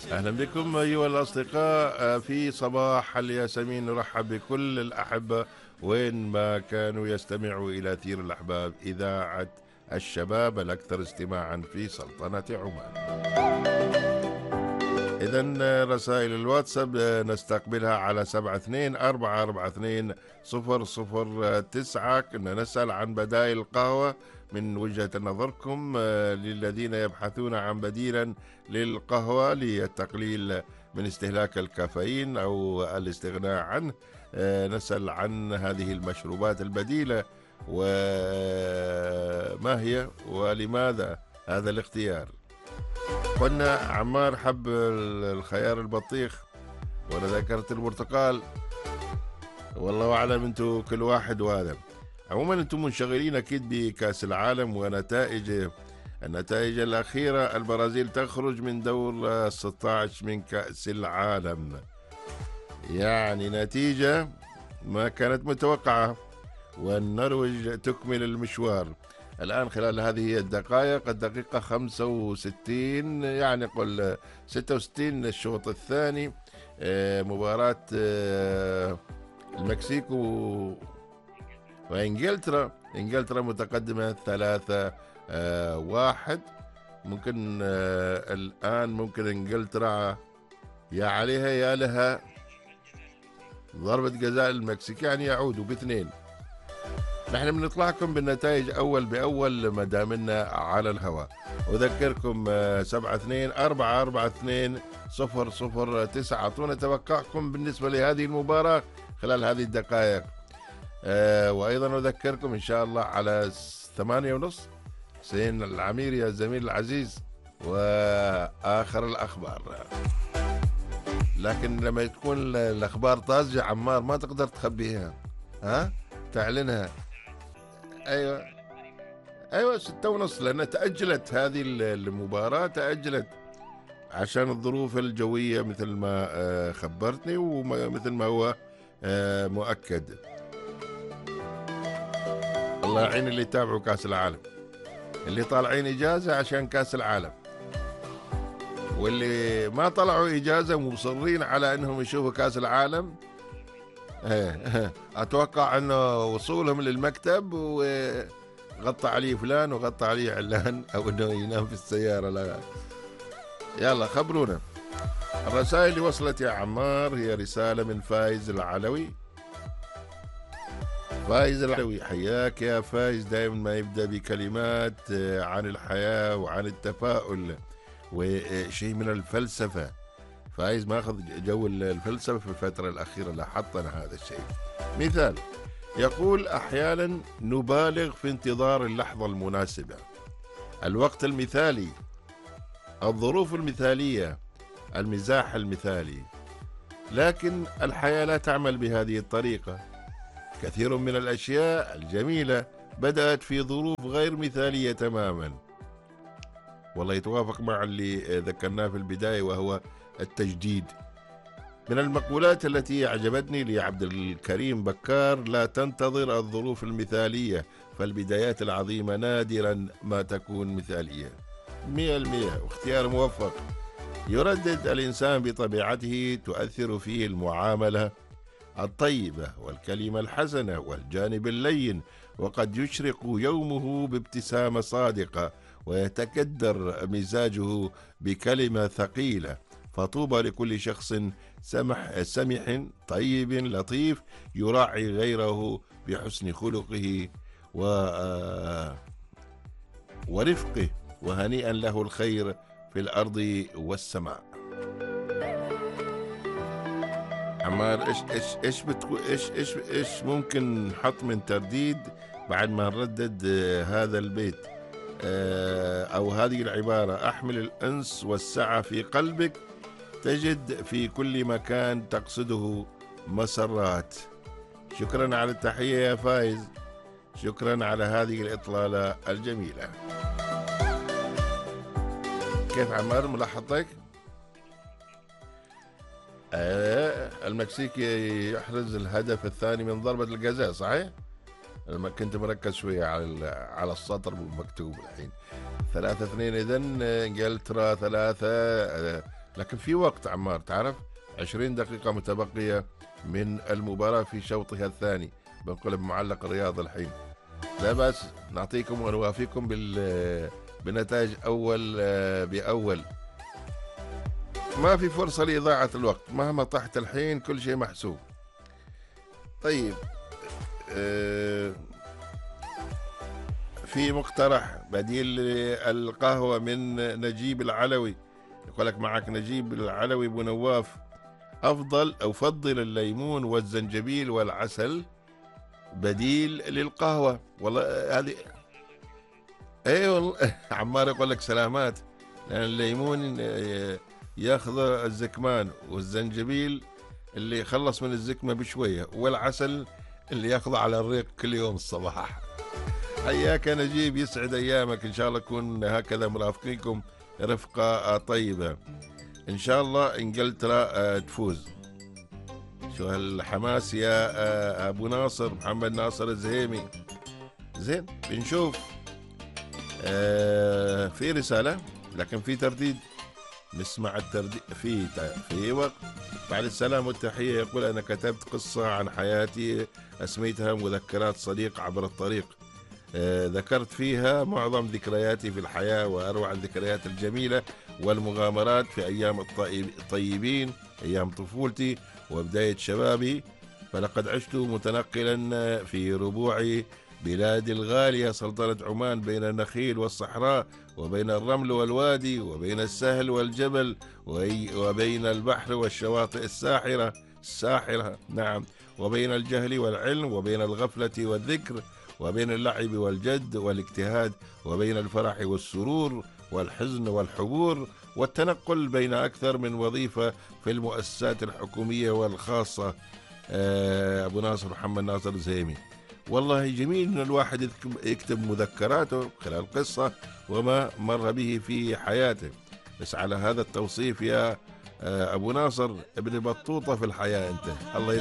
أهلا بكم أيها الأصدقاء في صباح الياسمين. نرحب بكل الأحبة وين ما كانوا يستمعوا إلى ثير الأحباب، إذاعة الشباب الأكثر استماعا في سلطنة عمان. إذا رسائل الواتساب نستقبلها على 7244420009. كنا نسأل عن بدائل القهوة من وجهة نظركم للذين يبحثون عن بديلا للقهوة للتقليل من استهلاك الكافيين أو الاستغناء عنه. نسأل عن هذه المشروبات البديلة وما هي ولماذا هذا الاختيار. قلنا عمار حب الخيار البطيخ وانا ذكرت البرتقال، والله اعلم انتم كل واحد وهذا. عموما انتم منشغلين اكيد بكاس العالم النتائج الاخيره. البرازيل تخرج من دور 16 من كاس العالم، يعني نتيجه ما كانت متوقعه، والنرويج تكمل المشوار. الآن خلال هذه الدقائق، الدقيقة 65 يعني قل 66 الشوط الثاني، مباراة المكسيك وإنجلترا. إنجلترا متقدمة 3-1. ممكن الآن ممكن إنجلترا يا عليها يا لها ضربة جزاء المكسيك، يعني يعودوا باثنين. نحن بنطلعكم بالنتائج أول بأول ما دامنا على الهواء. أذكركم 7244420009. أعطونا توقعكم بالنسبة لهذه المباراة خلال هذه الدقائق. وأيضا أذكركم إن شاء الله على 8:30 حسين العمير يا زميل العزيز وآخر الأخبار. لكن لما تكون الأخبار طازجة عمار ما تقدر تخبيها، تعلنها. ايوه 6:30، لان تأجلت هذه المباراة، تأجلت عشان الظروف الجوية مثل ما خبرتني ومثل ما هو مؤكد. الله يعين اللي يتابعوا كاس العالم، اللي طالعين اجازة عشان كاس العالم، واللي ما طلعوا اجازة مصرين على انهم يشوفوا كاس العالم. اتوقع انه وصولهم للمكتب وغطى عليه فلان وغطى عليه علان، او انه ينام في السيارة. لا يلا خبرونا. الرسائل اللي وصلت يا عمار هي رسالة من فايز العلوي. فايز العلوي، حياك يا فايز. دائما ما يبدأ بكلمات عن الحياة وعن التفاؤل وشيء من الفلسفة. فايز ما أخذ جو الفلسفة في الفترة الأخيرة، لاحظنا هذا الشيء. مثال يقول: أحيانا نبالغ في انتظار اللحظة المناسبة، الوقت المثالي، الظروف المثالية، المزاح المثالي، لكن الحياة لا تعمل بهذه الطريقة. كثير من الأشياء الجميلة بدأت في ظروف غير مثالية تماما. والله يتوافق مع اللي ذكرناه في البداية، وهو التجديد. من المقولات التي أعجبتني لعبد الكريم بكار: لا تنتظر الظروف المثالية، فالبدايات العظيمة نادرا ما تكون مثالية. 100%، واختيار موفق. يردد الإنسان بطبيعته تؤثر فيه المعاملة الطيبة والكلمة الحسنة والجانب اللين، وقد يشرق يومه بابتسامة صادقة ويتكدر مزاجه بكلمة ثقيلة. فطوبى لكل شخص سمح طيب لطيف يراعي غيره بحسن خلقه ورفقه، وهنيئا له الخير في الأرض والسماء. عمار ايش ممكن نحط من ترديد بعد ما نردد هذا البيت او هذه العبارة: احمل الانس والسعة في قلبك، تجد في كل مكان تقصده مسرات. شكرا على التحية يا فايز، شكرا على هذه الإطلالة الجميلة. كيف عمار ملاحظتك؟ المكسيك يحرز الهدف الثاني من ضربة الجزاء، صحيح؟ لما كنت مركز شوية على السطر المكتوب الحين. 3-2. إذن إنجلترا 3، لكن في وقت عمار، تعرف 20 دقيقة متبقية من المباراة في شوطها الثاني، بنقول بمعلق الرياض الحين. لا بأس نعطيكم ونوافيكم بنتائج أول بأول. ما في فرصة لإضاعة الوقت، مهما طحت الحين كل شيء محسوب. طيب، في مقترح بديل للقهوة من نجيب العلوي، يقول لك معك نجيب العلوي ابو نواف، أفضل الليمون والزنجبيل والعسل بديل للقهوة. والله هذه اي والله عمار يقول لك سلامات، لأن الليمون ياخذ الزكمان، والزنجبيل اللي يخلص من الزكمة بشوية، والعسل اللي ياخذه على الريق كل يوم الصباح. حياك نجيب، يسعد أيامك، إن شاء الله نكون هكذا مرافقينكم رفقة طيبة. إن شاء الله إنجلترا تفوز. شو هالحماس يا أبو ناصر، محمد ناصر الزهيمي. زين بنشوف. في رسالة لكن في ترديد، نسمع الترديد في وقت. بعد السلام والتحية، يقول أنا كتبت قصة عن حياتي أسميتها مذكرات صديق عبر الطريق. ذكرت فيها معظم ذكرياتي في الحياة وأروع الذكريات الجميلة والمغامرات في أيام الطيبين، أيام طفولتي وبداية شبابي. فلقد عشت متنقلا في ربوع بلادي الغالية سلطنة عمان، بين النخيل والصحراء، وبين الرمل والوادي، وبين السهل والجبل، وبين البحر والشواطئ الساحرة، نعم، وبين الجهل والعلم، وبين الغفلة والذكر، وبين اللعب والجد والاجتهاد، وبين الفرح والسرور والحزن والحبور، والتنقل بين أكثر من وظيفة في المؤسسات الحكومية والخاصة. أبو ناصر محمد ناصر الزهيمي. والله جميل أن الواحد يكتب مذكراته خلال قصة وما مر به في حياته. بس على هذا التوصيف يا أبو ناصر ابن بطوطة في الحياة أنت. الله